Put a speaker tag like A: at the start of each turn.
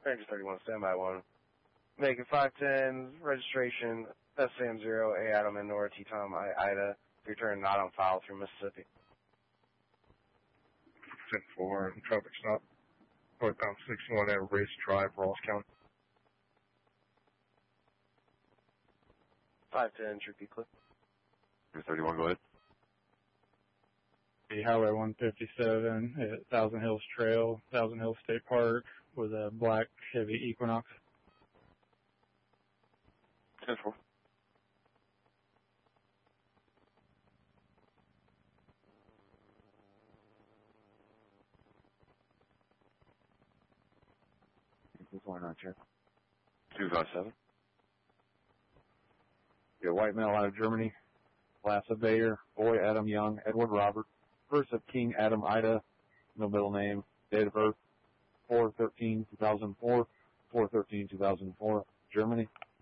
A: Ranger 31, standby 1. Make it 510, registration SM0, A Adam and Nora T Tom Ida. Return not on file through Mississippi.
B: 10-4, traffic stop. Northbound 61 at Race Drive, Ross County.
A: 510, Troopy Clip.
C: Ranger 31, go ahead.
D: Highway 157 at Thousand Hills Trail, Thousand Hills State Park, with a black Chevy Equinox.
C: 10-4.
E: What's going on, Chair?
C: 257.
E: Yeah, white male out of Germany. Lassa Bader, boy Adam Young, Edward Robert, first of King Adam Ida, no middle name, date of birth 4/13/2004, 4/13/2004, Germany.